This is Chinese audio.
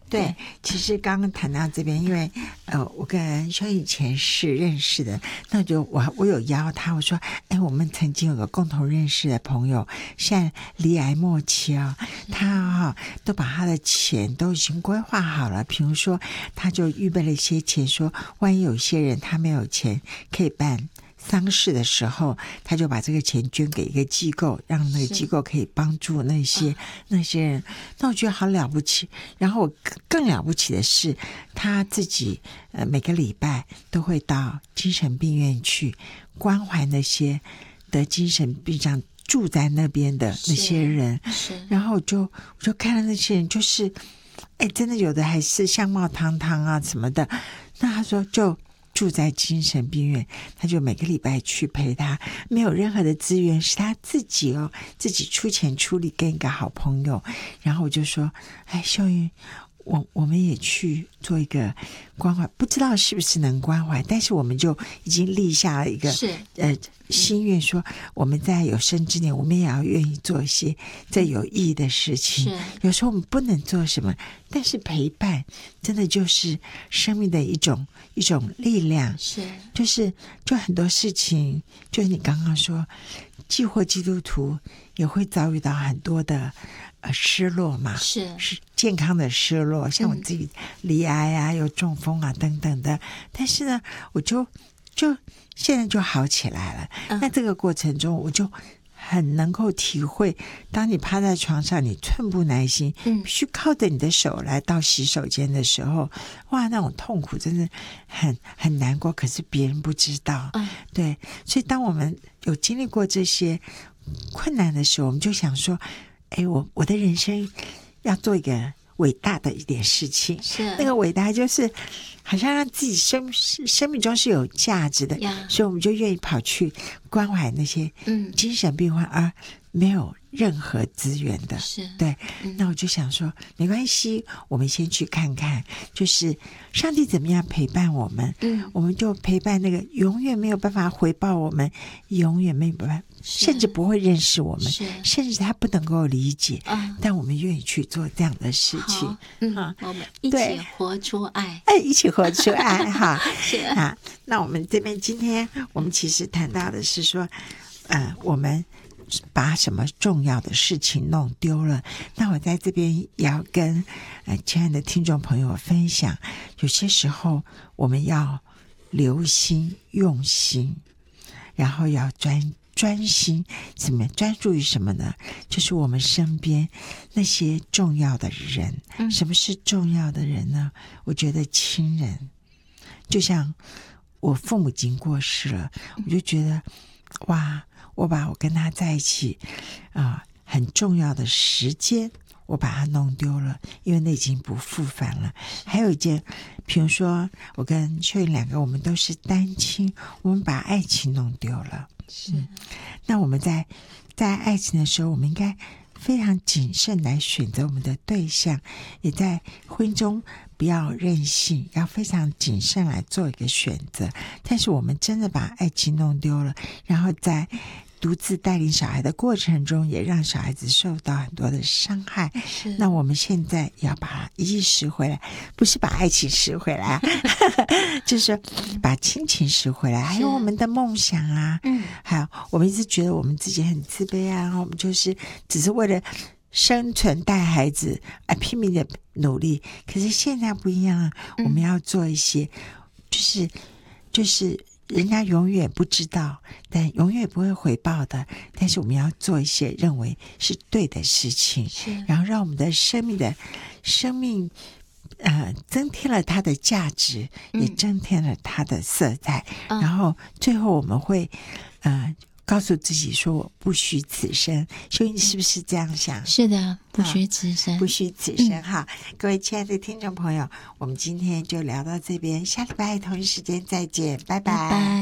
对，其实刚刚谈到这边，因为我跟修以前是认识的，那就我有邀他，我说，我们曾经有个共同认识的朋友，现在离癌末期啊，他都把他的钱都已经规划好了，比如说他就预备了一些钱，说万一有些人他没有钱可以办丧事的时候，他就把这个钱捐给一个机构，让那个机构可以帮助那些人。那我觉得好了不起。然后我更了不起的是，他自己每个礼拜都会到精神病院去关怀那些得精神病上住在那边的那些人。然后我就看到那些人，就是真的有的还是相貌堂堂啊什么的。那他说就住在精神病院，他就每个礼拜去陪他，没有任何的资源，是他自己自己出钱出力跟一个好朋友。然后我就说，秀云，我们也去做一个关怀，不知道是不是能关怀，但是我们就已经立下了一个心愿，说我们在有生之年，我们也要愿意做一些最有意义的事情。有时候我们不能做什么，但是陪伴真的就是生命的一种力量。就很多事情，就是你刚刚说，既或基督徒也会遭遇到很多的失落嘛，是健康的失落，像我自己罹癌啊，有中风啊等等的。但是呢，我就现在就好起来了。那这个过程中，我就很能够体会，当你趴在床上，你寸步难行，必须靠着你的手来到洗手间的时候，哇，那种痛苦真的很难过，可是别人不知道。对，所以当我们有经历过这些困难的时候，我们就想说，我的人生要做一个伟大的一点事情，那个伟大就是好像让自己生命中是有价值的，所以我们就愿意跑去关怀那些精神病患而没有任何资源的。对，那我就想说没关系，我们先去看看就是上帝怎么样陪伴我们，我们就陪伴那个永远没有办法回报我们，永远没有办法，甚至不会认识我们，甚至他不能够理解，但我们愿意去做这样的事情。 我们一起活出爱， 一起活出爱哈。那我们这边今天我们其实谈到的是说，我们把什么重要的事情弄丢了。那我在这边也要跟亲爱的听众朋友分享，有些时候我们要留心用心，然后要专心，怎么专注于什么呢？就是我们身边那些重要的人。什么是重要的人呢？我觉得亲人，就像我父母已经过世了，我就觉得哇，我把我跟他在一起很重要的时间我把它弄丢了，因为那已经不复返了。还有一件，比如说我跟秀云两个，我们都是单亲，我们把爱情弄丢了。那我们在爱情的时候，我们应该非常谨慎来选择我们的对象，也在婚姻中不要任性，要非常谨慎来做一个选择。但是我们真的把爱情弄丢了，然后在独自带领小孩的过程中，也让小孩子受到很多的伤害。那我们现在也要把它一一拾回来，不是把爱情拾回来就是把亲情拾回来，还有我们的梦想啊。还有我们一直觉得我们自己很自卑啊，我们就是只是为了生存带孩子拼命的努力。可是现在不一样了，我们要做一些就是人家永远不知道，但永远不会回报的，但是我们要做一些认为是对的事情，然后让我们的生命增添了它的价值，也增添了它的色彩。然后最后我们会告诉自己说，我不虚此生。所以你是不是这样想？ 是的，不虚此生， 不虚此生哈。各位亲爱的听众朋友，我们今天就聊到这边，下礼拜同一时间再见，拜拜。